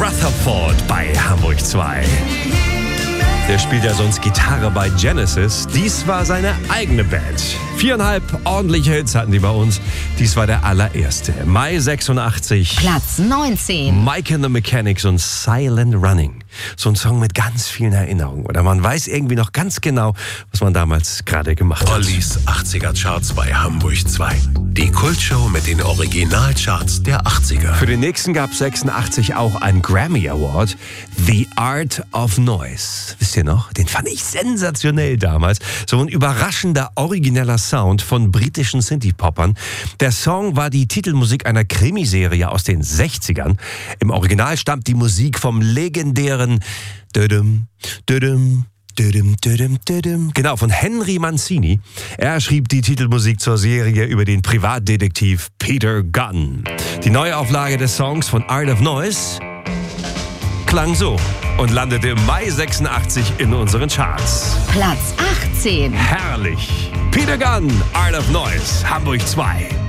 Rutherford bei Hamburg 2. Der spielt ja sonst Gitarre bei Genesis. Dies war seine eigene Band. 4,5 ordentliche Hits hatten die bei uns. Dies war der allererste. Mai 86. Platz 19. Mike and the Mechanics und Silent Running. So ein Song mit ganz vielen Erinnerungen. Oder man weiß irgendwie noch ganz genau, was man damals gerade gemacht hat. Ollis 80er Charts bei Hamburg 2. Die Kultshow mit den Originalcharts der 80er. Für den nächsten gab es 86 auch einen Grammy Award. The Art of Noise. Wisst ihr noch? Den fand ich sensationell damals. So ein überraschender, origineller Sound von britischen Synthie-Poppern. Der Song war die Titelmusik einer Krimiserie aus den 60ern. Im Original stammt die Musik vom legendären Genau, von Henry Mancini. Er schrieb die Titelmusik zur Serie über den Privatdetektiv Peter Gunn. Die Neuauflage des Songs von Art of Noise klang so und landete im Mai 86 in unseren Charts. Platz 18. Herrlich. Peter Gunn, Art of Noise, Hamburg 2.